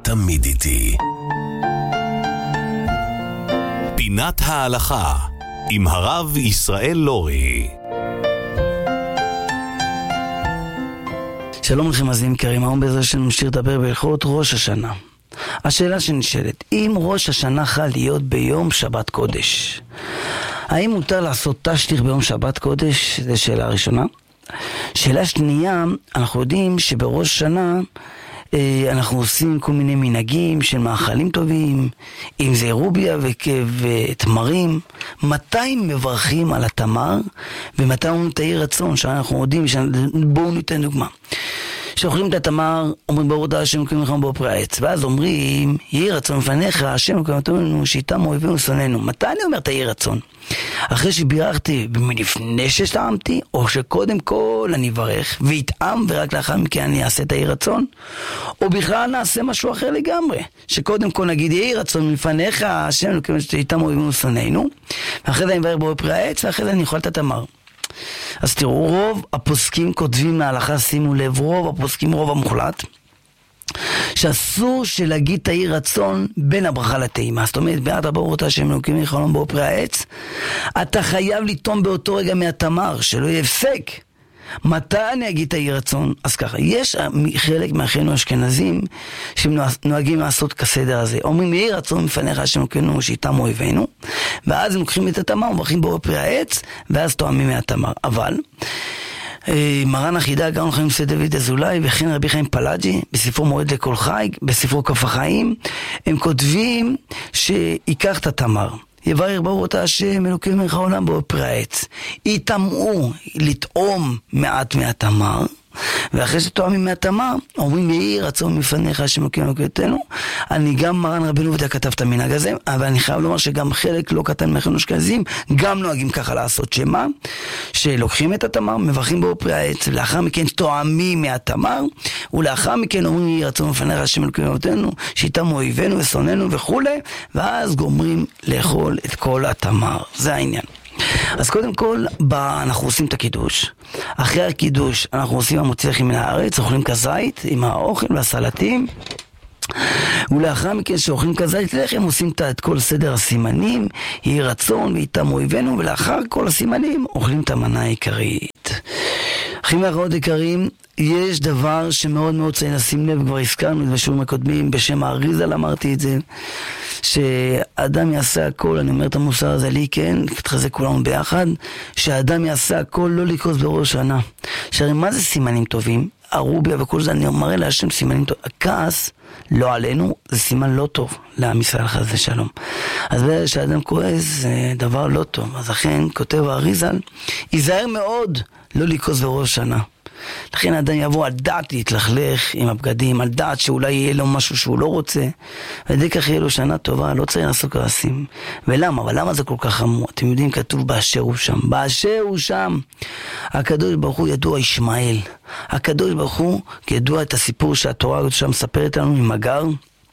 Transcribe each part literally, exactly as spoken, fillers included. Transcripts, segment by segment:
תמיד איתי. פינת ההלכה עם הרב ישראל לורי. שלום לכם מאזינים יקרים, היום בעזרת השם נמשיך לדבר בהלכות ראש השנה. השאלה שנשאלת, אם ראש השנה חל להיות ביום שבת קודש, האם מותר לעשות תשליך ביום שבת קודש? זו שאלה ראשונה. שאלה שנייה, אנחנו יודעים שבראש השנה אנחנו עושים כל מיני מנהגים של מאכלים טובים, אם זה רוביה ותמרים. מתי מברכים על התמר ומתי אומרים תהי רצון? שאנחנו יודעים, בואו ניתן דוגמה. שאוכלים את התמר, אומרים ברוך אתה השם אלוקינו מלחמה בעופרי העץ, ואז אומרים יהי רצון לפניך השם אלוקינו שאיתם אויבינו ושונאינו. מתי אני אומר תהי רצון? אחרי שבירכתי מלפני שטעמתי, או שקודם כל אני אברך ויטעם ורק לאחר מכן אני אעשה תהי רצון? או בכלל נעשה משהו אחר לגמרי, שקודם כל נגיד יהי רצון לפניך השם אלוקינו שאיתם אויבינו ושונאינו, ואחרי זה אני אברך בעופרי העץ, ואחרי זה אני אוכל את התמר. אז תראו, רוב הפוסקים כותבים מההלכה, שימו לב, רוב הפוסקים, רוב המוחלט, שאסור שלהגיד תהי רצון בין הברכה לטעימה. זאת אומרת, בעד ברוך אתה השם אלוקינו מלחמה בעופרי העץ, אתה חייב לטעום באותו רגע מהתמר, שלא יהיה הפסק. מתי אני אגיד תהי רצון? אז ככה, יש חלק מאחינו האשכנזים שנוהגים לעשות כסדר הזה. אומרים יהי רצון לפניך השם אלוקינו שאיתם אויבינו, ואז הם לוקחים את התמר ומברכים בעופרי העץ, ואז טועמים מהתמר. אבל מרן החידה גם חיים יוסף דוד אזולאי וכן רבי חיים פלאג'י בספרו מועד לכל חי, בספרו כף החיים, הם כותבים שיקח את התמר, יברך ברוך אתה השם אלוקינו מלך העולם בעופרי העץ, יטמעו לטעום מעט מהתמר, ואחרי שטועמים מהתמר אומרים יהי רצון לפניך השם אלוקינו אלוקינו. אני גם מרן רבנו עובדיה כתב את המנהג הזה, אבל אני חייב לומר שגם חלק לא קטן מאחינו האשכנזים גם נוהגים ככה לעשות, שמה? שלוקחים את התמר, מברכים בעופרי העץ, ולאחר מכן טועמים מהתמר, ולאחר מכן אומרים יהי רצון לפניך השם אלוקינו אלוקינו שאיתם אויבינו ושונאינו וכולי, ואז גומרים לאכול את כל התמר. זה העניין. אז קודם כל, אנחנו עושים את הקידוש. אחרי הקידוש אנחנו עושים המוציא לחם מן הארץ, אוכלים כזית עם האוכל והסלטים, ולאחר מכן שאוכלים כזית לחם עושים את כל סדר הסימנים, יהי רצון ואיתם אויבינו, ולאחר כל הסימנים אוכלים את המנה העיקרית. אחים ואחיות יקרים, יש דבר שמאוד מאוד צריך לשים לב, כבר הזכרנו את זה בשיעורים הקודמים, בשם האריז"ל אמרתי את זה, שאדם יעשה הכל, אני אומר את המוסר הזה לי, כן, תחזק כולנו ביחד, שאדם יעשה הכל לא לקרוס בראש שנה. שהרי מה זה סימנים טובים? הרוביה וכל זה, אני מראה להשם סימנים טובים. הכעס לא עלינו, זה סימן לא טוב לעם ישראל חס ושלום. אז בגלל שאדם כועס זה דבר לא טוב. אז לכן כותב האריז"ל, ייזהר מאוד לא לקרוס בראש שנה. לכן האדם יבוא על דעת להתלכלך עם הבגדים, על דעת שאולי יהיה לו משהו שהוא לא רוצה, ועדי כך יהיה לו שנה טובה, לא צריך לעשות כעסים. ולמה? אבל למה זה כל כך חמור? אתם יודעים, כתוב באשר הוא שם. באשר הוא שם. הקדוש ברוך הוא ידוע ישמעאל. הקדוש ברוך הוא ידוע את הסיפור שהתורה שם מספרת לנו עם הגר,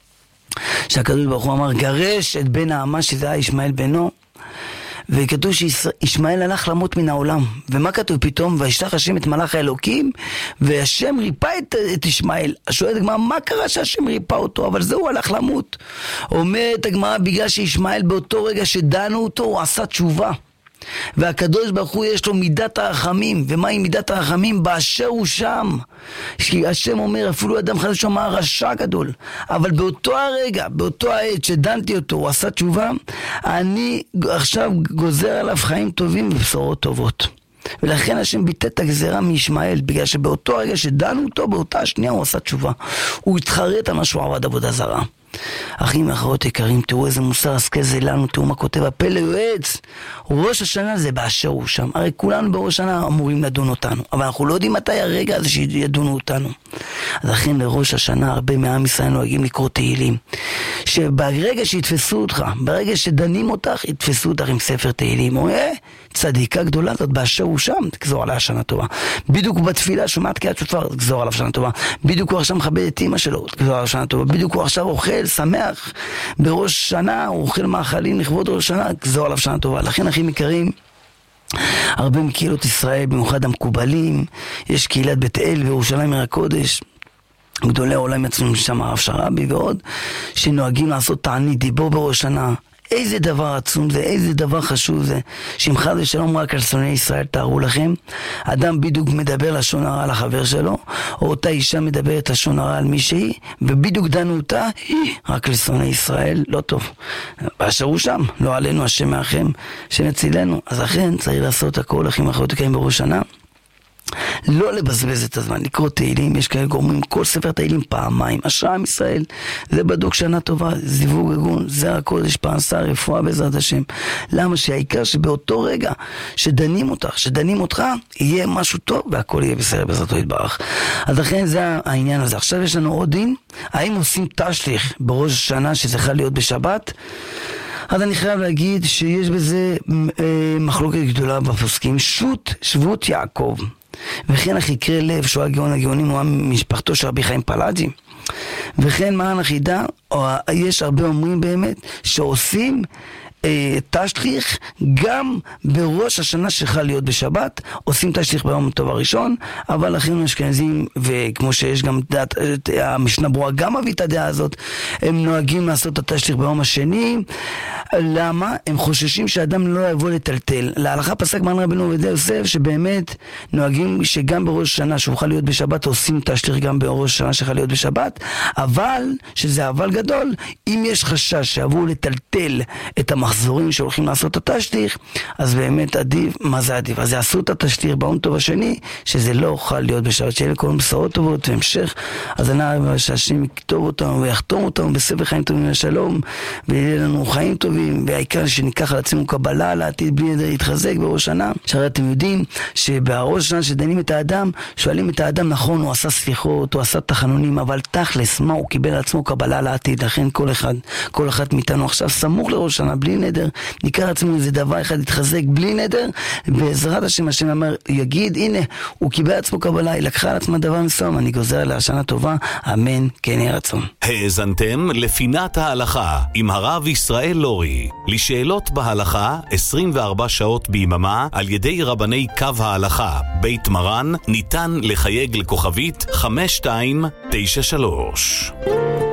שהקדוש ברוך הוא אמר, גרש את בן האמה שזה היה ישמעאל בנו, וכתוב שישמעאל הלך למות מן העולם. ומה כתוב פתאום? וישלח השם את מלאך האלוקים, והשם ריפא את, את ישמעאל. שואלת הגמרא, מה קרה שהשם ריפא אותו? אבל זהו, הלך למות. אומרת הגמרא, בגלל שישמעאל באותו רגע שדנו אותו, הוא עשה תשובה. והקדוש ברוך הוא יש לו מידת הרחמים. ומהי מידת הרחמים? באשר הוא שם. השם אומר, אפילו אדם חדש אמר רשע גדול, אבל באותו הרגע, באותו העת שדנתי אותו, הוא עשה תשובה, אני עכשיו גוזר עליו חיים טובים ובשורות טובות. ולכן השם ביטא את הגזרה מישמעאל, בגלל שבאותו הרגע שדנו אותו, באותה השנייה הוא עשה תשובה. הוא התחרט על מה שהוא עבד עבודה זרה. אחים ואחיות יקרים, תראו איזה מוסר השכל זה לנו, תראו מה כותב הפלא יועץ. ראש השנה זה באשר הוא שם. הרי כולנו בראש השנה אמורים לדון אותנו, אבל אנחנו לא יודעים מתי הרגע הזה שידונו אותנו. אז לכן לראש השנה הרבה מעם ישראל נוהגים לקרוא תהילים, שברגע שיתפסו אותך, ברגע שדנים אותך, יתפסו אותך עם ספר תהילים. או אה, צדיקה גדולה זאת באשר הוא שם, תגזור עליה שנה טובה. בדיוק בתפילה שומעת קריאת שופר, תגזור עליו שנה טובה. בדיוק הוא עכשיו מכבד את אמא שלו, תגזור עליו שנה טובה. בדיוק הוא עכשיו אוכל שמח בראש שנה, הוא אוכל מאכלים לכבוד ראש שנה, תגזור עליו שנה טובה. לכן אחים יקרים, הרבה מקהילות ישראל, במיוחד המקובלים, יש קהילת בית אל וירושלים עיר הקודש, גדולי העולם יצאו שם הרב שרעבי ועוד, שנוהגים לעשות תענית דיבור בראש השנה. איזה דבר עצום זה, איזה דבר חשוב זה, שאם חד ושלום רק על שונאי ישראל, תארו לכם, אדם בדיוק מדבר לשון הרע על החבר שלו, או אותה אישה מדברת לשון הרע על מישהי, ובדיוק דנו אותה, רק לשונאי ישראל, לא טוב. באשר הוא שם, לא עלינו השם מאחם, שנצילנו. אז לכן צריך לעשות הכל אחים ואחיות יקרים בראש השנה. לא לבזבז את הזמן, לקרוא תהילים, יש כאלה גורמים כל ספר תהילים פעמיים, השראה עם ישראל, זה בדוק שנה טובה, זיווג ארגון, זרע הקודש, פרנסה, רפואה בעזרת השם. למה? שהעיקר שבאותו רגע שדנים אותך, שדנים אותך, יהיה משהו טוב והכל יהיה בסדר בעזרתו יתברך. אז לכן זה העניין הזה. עכשיו יש לנו עוד דין, האם עושים תשליך בראש השנה שצריכה להיות בשבת? אז אני חייב להגיד שיש בזה אה, מחלוקת גדולה בפוסקים. שו"ת, שבות יעקב, וכן החקרי לב, שהוא הגאון הגאונים, הוא משפחתו של רבי חיים פלאג'י, וכן מרן החידה, או, יש הרבה אומרים באמת שעושים אה, תשליך גם בראש השנה שחל להיות בשבת, עושים תשליך ביום הטוב הראשון, אבל אחינו אשכנזים, וכמו שיש גם דעת, המשנה ברורה גם מביא את הדעה הזאת, הם נוהגים לעשות את התשליך ביום השני. למה? הם חוששים שאדם לא יבוא לטלטל. להלכה פסק מרן רבנו עובדיה יוסף שבאמת נוהגים שגם בראש השנה שאוכל להיות בשבת עושים תשליך גם בראש השנה שאוכל להיות בשבת, אבל, שזה אבל גדול, אם יש חשש שיבואו לטלטל את המחזורים שהולכים לעשות את התשליך, אז באמת עדיף, מה זה עדיף? אז יעשו את התשליך ביום טוב השני, שזה לא אוכל להיות בשבת, שיהיה לכל בשורות טובות והמשך. אז אני שהשם יכתוב אותנו ויחתום אותנו בספר חיים טובים לשלום, ויהיה לנו חיים טובים, והעיקר שניקח על עצמנו קבלה לעתיד בלי נדר להתחזק בראש שנה. שהרי אתם יודעים שבראש שנה שדנים את האדם, שואלים את האדם, נכון, הוא עשה סליחות, הוא עשה תחנונים, אבל תכלס, מה הוא קיבל על עצמו קבלה לעתיד? לכן כל אחד, כל אחד מאיתנו עכשיו סמוך לראש שנה, בלי נדר, ניקח על עצמנו איזה דבר אחד להתחזק בלי נדר, בעזרת השם, השם אמר, יגיד, הנה, הוא קיבל על עצמו קבלה, היא לקחה על עצמה דבר מסוים, אני גוזר עליה שנה טובה, אמן, כן יהיה רצון. האזנתם לפינת ההלכה עם הרב ישראל לורי. לשאלות בהלכה עשרים וארבע שעות ביממה על ידי רבני קו ההלכה בית מרן, ניתן לחייג לכוכבית חמש שתיים תשע שלוש.